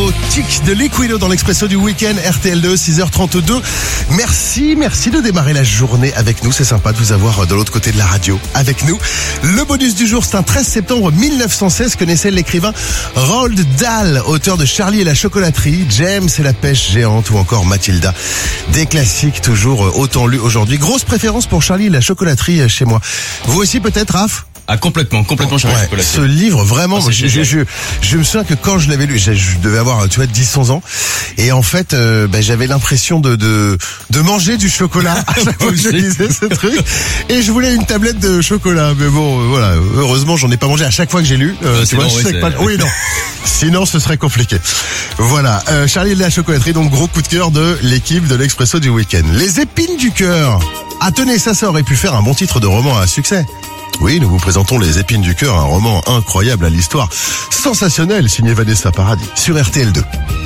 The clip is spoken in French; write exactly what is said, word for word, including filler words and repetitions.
Tic de Liquido dans l'Expresso du week-end, R T L deux, six heures trente-deux. Merci, merci de démarrer la journée avec nous. C'est sympa de vous avoir de l'autre côté de la radio avec nous. Le bonus du jour, c'est un treize septembre mille neuf cent seize que naissait l'écrivain Roald Dahl, auteur de Charlie et la chocolaterie, James et la pêche géante ou encore Mathilda. Des classiques toujours autant lus aujourd'hui. Grosse préférence pour Charlie et la chocolaterie chez moi. Vous aussi peut-être, Raph? Ah, complètement, complètement Charlie et la chocolaterie. Ce livre, vraiment, oh, je, je, je, je me souviens que quand je l'avais lu, je, je devais avoir, tu vois, dix onze ans. Et en fait, euh, ben, j'avais l'impression de, de, de manger du chocolat à chaque fois que je lisais ce truc. Et je voulais une tablette de chocolat. Mais bon, euh, voilà. Heureusement, j'en ai pas mangé à chaque fois que j'ai lu. Euh, euh, tu vois, bon, je oui, sais pas. Oui, non. Sinon, ce serait compliqué. Voilà. Euh, Charlie et la chocolaterie, donc gros coup de cœur de l'équipe de l'Expresso du week-end. Les épines du cœur. Ah, tenez, ça, ça aurait pu faire un bon titre de roman à succès. Oui, nous vous présentons Les Épines du Cœur, un roman incroyable à l'histoire sensationnelle signé Vanessa Paradis sur R T L deux.